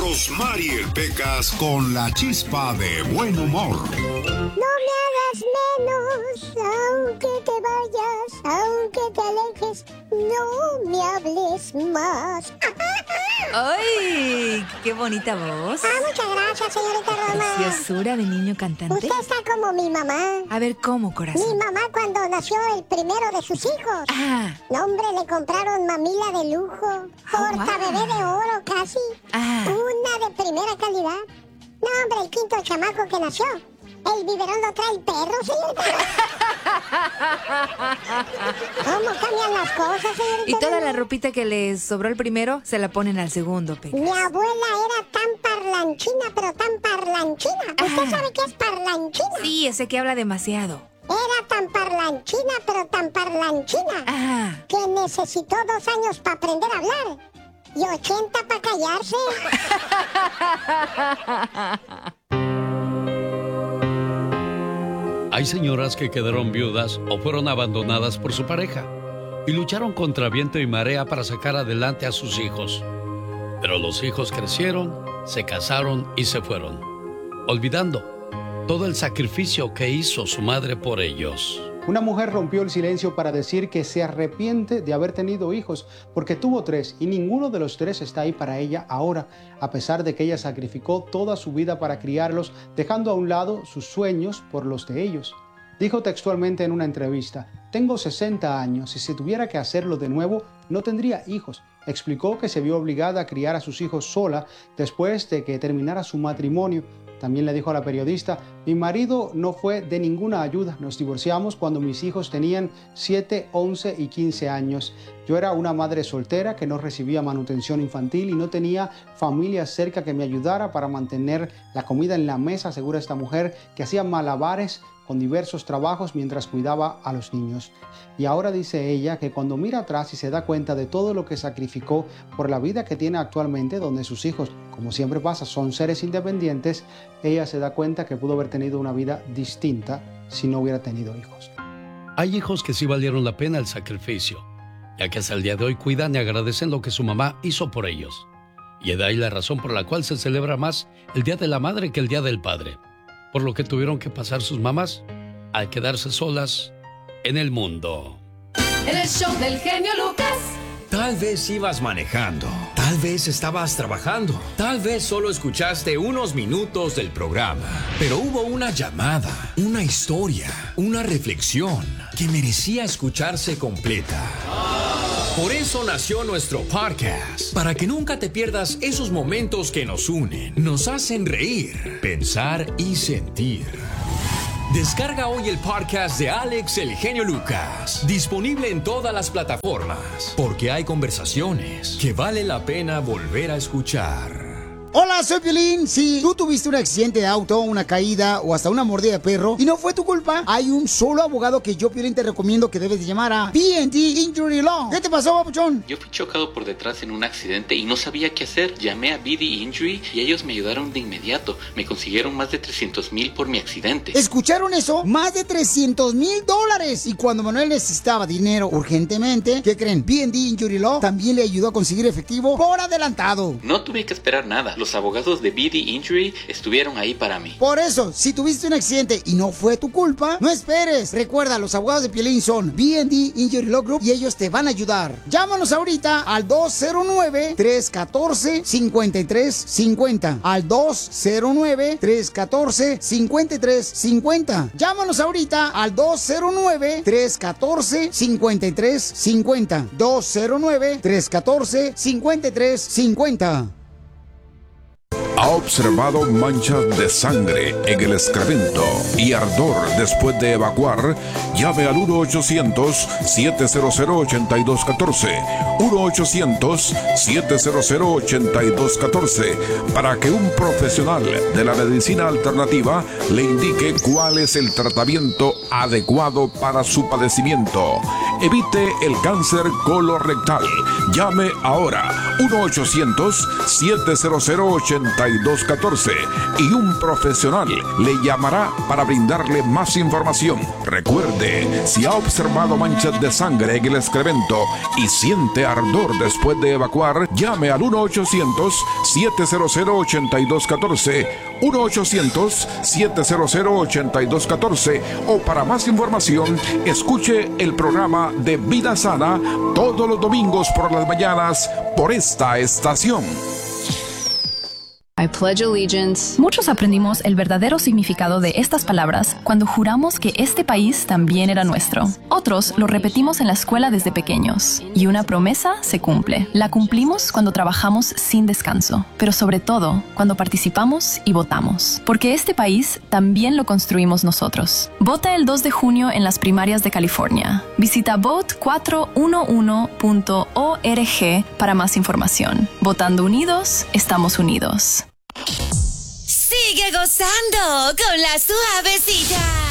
Rosmarie Pecas con la chispa de buen humor. No me hagas menos, aunque te vayas, aunque te alejes, no me hables más. ¡Ay! ¡Qué bonita voz! Muchas gracias, señorita Roma. Preciosura de niño cantante. Usted está como mi mamá. A ver, ¿cómo, corazón? Mi mamá cuando nació el primero de sus hijos. No, hombre, le compraron mamila de lujo. Porta bebé de oro casi. Una de primera calidad. No, hombre, el quinto chamaco que nació. El biberón lo trae el perro, señorita. ¿Cómo cambian las cosas, señorita? Y toda la ropita que le sobró el primero, se la ponen al segundo, Pecas. Mi abuela era tan parlanchina, pero tan parlanchina. ¿Usted sabe qué es parlanchina? Sí, ese que habla demasiado. Era tan parlanchina, pero tan parlanchina, que necesitó 2 años para aprender a hablar y 80 para callarse. Hay señoras que quedaron viudas o fueron abandonadas por su pareja y lucharon contra viento y marea para sacar adelante a sus hijos. Pero los hijos crecieron, se casaron y se fueron, olvidando todo el sacrificio que hizo su madre por ellos. Una mujer rompió el silencio para decir que se arrepiente de haber tenido hijos porque tuvo 3 y ninguno de los 3 está ahí para ella ahora, a pesar de que ella sacrificó toda su vida para criarlos, dejando a un lado sus sueños por los de ellos. Dijo textualmente en una entrevista: "Tengo 60 años y si tuviera que hacerlo de nuevo, no tendría hijos". Explicó que se vio obligada a criar a sus hijos sola después de que terminara su matrimonio. También le dijo a la periodista: "Mi marido no fue de ninguna ayuda. Nos divorciamos cuando mis hijos tenían 7, 11 y 15 años. Yo era una madre soltera que no recibía manutención infantil y no tenía familia cerca que me ayudara para mantener la comida en la mesa", asegura esta mujer, que hacía malabares con diversos trabajos mientras cuidaba a los niños. Y ahora dice ella que cuando mira atrás y se da cuenta de todo lo que sacrificó por la vida que tiene actualmente, donde sus hijos, como siempre pasa, son seres independientes, ella se da cuenta que pudo haber tenido una vida distinta si no hubiera tenido hijos. Hay hijos que sí valieron la pena el sacrificio, ya que hasta el día de hoy cuidan y agradecen lo que su mamá hizo por ellos. Y de ahí la razón por la cual se celebra más el Día de la Madre que el Día del Padre, por lo que tuvieron que pasar sus mamás al quedarse solas en el mundo. En el show del genio Lucas. Tal vez ibas manejando, tal vez estabas trabajando, tal vez solo escuchaste unos minutos del programa, pero hubo una llamada, una historia, una reflexión que merecía escucharse completa. Por eso nació nuestro podcast, para que nunca te pierdas esos momentos que nos unen, nos hacen reír, pensar y sentir. Descarga hoy el podcast de Alex El Genio Lucas, disponible en todas las plataformas, porque hay conversaciones que vale la pena volver a escuchar. Hola, soy Piolín. Si tú tuviste un accidente de auto, una caída o hasta una mordida de perro y no fue tu culpa, hay un solo abogado que yo, Piolín, te recomiendo que debes de llamar a B&D Injury Law. ¿Qué te pasó, papuchón? Yo fui chocado por detrás en un accidente y no sabía qué hacer. Llamé a B&D Injury y ellos me ayudaron de inmediato. Me consiguieron más de $300,000 por mi accidente. ¿Escucharon eso? Más de $300,000. Y cuando Manuel necesitaba dinero urgentemente, ¿qué creen? B&D Injury Law también le ayudó a conseguir efectivo por adelantado. No tuve que esperar nada. Los abogados de B&D Injury estuvieron ahí para mí. Por eso, si tuviste un accidente y no fue tu culpa, no esperes. Recuerda, los abogados de Piolín son B&D Injury Law Group y ellos te van a ayudar. Llámanos ahorita al 209-314-5350. Al 209-314-5350. Llámanos ahorita al 209-314-5350. 209-314-5350. Ha observado manchas de sangre en el excremento y ardor después de evacuar. Llame al 1-800-700-8214. 1-800-700-8214 para que un profesional de la medicina alternativa le indique cuál es el tratamiento adecuado para su padecimiento. Evite el cáncer colorectal. Llame ahora. 1-800-700-8214. 1-800-701-8214 y un profesional le llamará para brindarle más información. Recuerde, si ha observado manchas de sangre en el excremento y siente ardor después de evacuar, llame al 1-800-700-8214, 1-800-700-8214 o para más información, escuche el programa de Vida Sana todos los domingos por las mañanas por esta estación. I pledge allegiance. Muchos aprendimos el verdadero significado de estas palabras cuando juramos que este país también era nuestro. Otros lo repetimos en la escuela desde pequeños. Y una promesa se cumple. La cumplimos cuando trabajamos sin descanso, pero sobre todo cuando participamos y votamos. Porque este país también lo construimos nosotros. Vota el 2 de junio en las primarias de California. Visita vote411.org para más información. Votando unidos, estamos unidos. Sigue gozando con la suavecita.